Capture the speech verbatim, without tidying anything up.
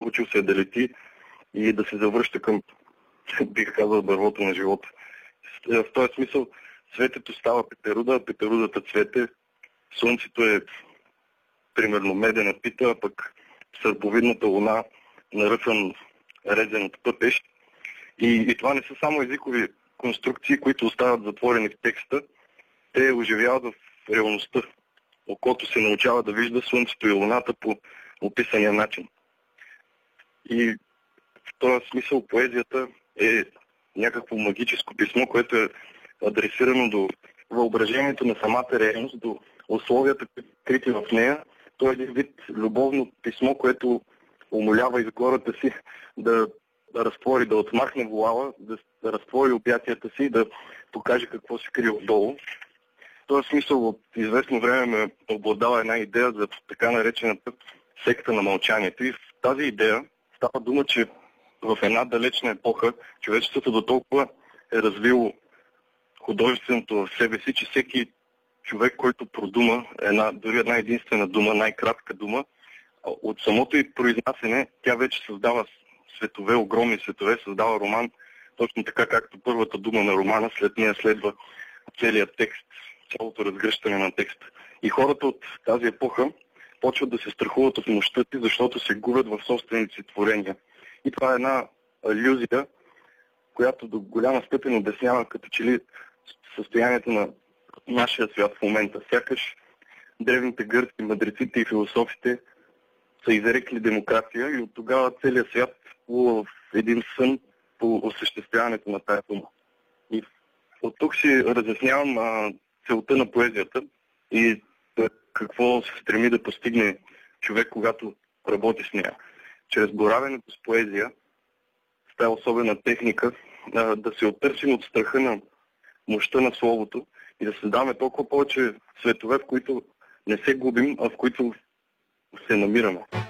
научил се да лети и да се завръща към, бих казал, дървото на живота. В този смисъл цветето става пеперуда, пеперудата цвете, слънцето е примерно медена пита, а пък сърповидната луна наръчан резен от пъпеш. И, и това не са само езикови конструкции, които остават затворени в текста, те оживяват в реалността. Окото се научава да вижда слънцето и луната по описания начин. И в този смисъл поезията е някакво магическо писмо, което е адресирано до въображението на самата реалност, до условията, крити в нея. То е един вид любовно писмо, което умолява изгората си да, да разтвори, да отмахне вуала, да, да разтвори обятията си и да покаже какво се крие отдолу. В този смисъл от известно време ме обладава една идея за така наречената секта на мълчанието. И в тази идея става дума, че в една далечна епоха човечеството до толкова е развило художественото в себе си, че всеки човек, който продума една, дори една единствена дума, най-кратка дума, от самото и произнасене, тя вече създава светове, огромни светове, създава роман, точно така както първата дума на романа, след нея следва целият текст, цялото разгръщане на текста. И хората от тази епоха почват да се страхуват от мощта си, защото се губят в собствените си творения. И това е една алюзия, която до голяма степен обяснява като че ли състоянието на нашия свят в момента. Сякаш древните гърци, мъдреците и философите са изрекли демокрация и от тогава целият свят плува в един сън по осъществяването на тая дума. И от тук си разяснявам а, целта на поезията и какво се стреми да постигне човек, когато работи с нея. Чрез боравенето с поезия, с тази особена техника, а, да се оттърсим от страха на мощта на словото и да създаваме толкова повече светове, в които не се губим, а в които се намираме.